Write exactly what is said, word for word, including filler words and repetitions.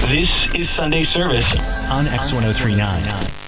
This is Sunday Service on X ten thirty-nine.